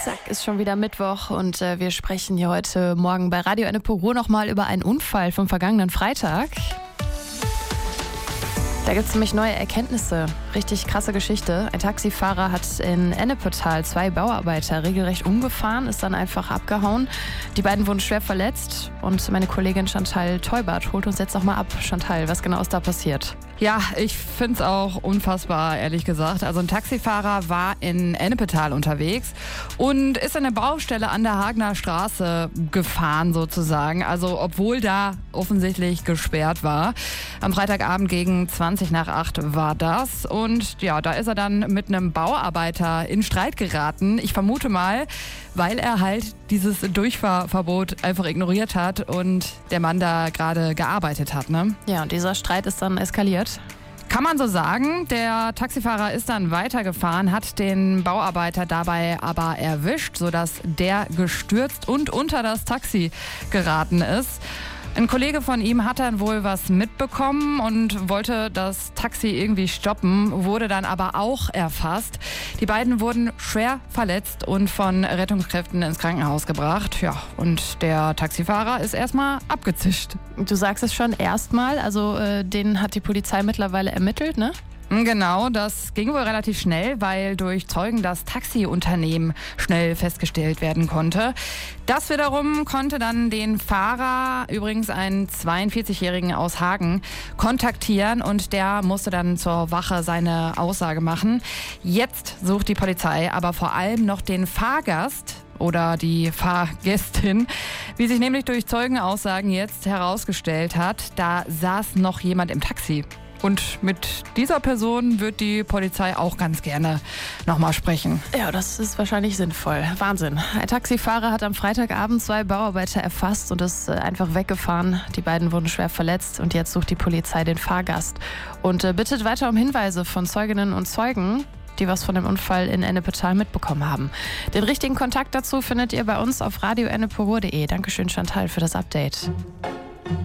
Zack, ist schon wieder Mittwoch und wir sprechen hier heute Morgen bei Radio Ennepe nochmal über einen Unfall vom vergangenen Freitag. Da gibt es nämlich neue Erkenntnisse. Richtig krasse Geschichte. Ein Taxifahrer hat in Ennepetal 2 Bauarbeiter regelrecht umgefahren, ist dann einfach abgehauen. Die beiden wurden schwer verletzt und meine Kollegin Chantal Teubert holt uns jetzt noch mal ab. Chantal, was genau ist da passiert? Ja, ich finde es auch unfassbar, ehrlich gesagt. Also ein Taxifahrer war in Ennepetal unterwegs und ist an der Baustelle an der Hagener Straße gefahren sozusagen. Also obwohl da offensichtlich gesperrt war. Am Freitagabend gegen 7:20 war das. Und ja, da ist er dann mit einem Bauarbeiter in Streit geraten. Ich vermute mal, weil er halt dieses Durchfahrverbot einfach ignoriert hat und der Mann da gerade gearbeitet hat, ne? Ja, und dieser Streit ist dann eskaliert. Kann man so sagen. Der Taxifahrer ist dann weitergefahren, hat den Bauarbeiter dabei aber erwischt, sodass der gestürzt und unter das Taxi geraten ist. Ein Kollege von ihm hat dann wohl was mitbekommen und wollte das Taxi irgendwie stoppen, wurde dann aber auch erfasst. Die beiden wurden schwer verletzt und von Rettungskräften ins Krankenhaus gebracht. Ja, und der Taxifahrer ist erstmal abgezischt. Du sagst es schon, erstmal, also den hat die Polizei mittlerweile ermittelt, ne? Genau, das ging wohl relativ schnell, weil durch Zeugen das Taxiunternehmen schnell festgestellt werden konnte. Das wiederum konnte dann den Fahrer, übrigens einen 42-Jährigen aus Hagen, kontaktieren und der musste dann zur Wache seine Aussage machen. Jetzt sucht die Polizei aber vor allem noch den Fahrgast oder die Fahrgästin. Wie sich nämlich durch Zeugenaussagen jetzt herausgestellt hat, da saß noch jemand im Taxi. Und mit dieser Person wird die Polizei auch ganz gerne nochmal sprechen. Ja, das ist wahrscheinlich sinnvoll. Wahnsinn. Ein Taxifahrer hat am Freitagabend 2 Bauarbeiter erfasst und ist einfach weggefahren. Die beiden wurden schwer verletzt und jetzt sucht die Polizei den Fahrgast. Und bittet weiter um Hinweise von Zeuginnen und Zeugen, die was von dem Unfall in Ennepetal mitbekommen haben. Den richtigen Kontakt dazu findet ihr bei uns auf radioennepe.de. Dankeschön, Chantal, für das Update.